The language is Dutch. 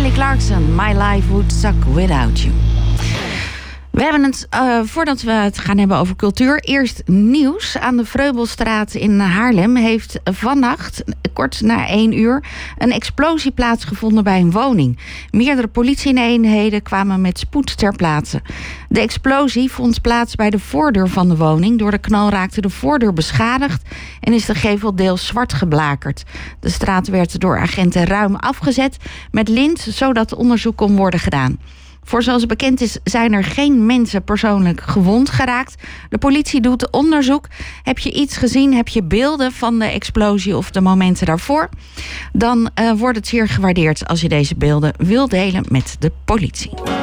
Kelly Clarkson, My Life Would Suck Without You. We hebben het, voordat we het gaan hebben over cultuur, eerst nieuws. Aan de Vreubelstraat in Haarlem heeft vannacht, kort na 1 uur, een explosie plaatsgevonden bij een woning. Meerdere politieeenheden kwamen met spoed ter plaatse. De explosie vond plaats bij de voordeur van de woning. Door de knal raakte de voordeur beschadigd en is de gevel deels zwart geblakerd. De straat werd door agenten ruim afgezet met lint, zodat onderzoek kon worden gedaan. Voor zoals bekend is, zijn er geen mensen persoonlijk gewond geraakt. De politie doet onderzoek. Heb je iets gezien? Heb je beelden van de explosie of de momenten daarvoor? Dan wordt het zeer gewaardeerd als je deze beelden wil delen met de politie.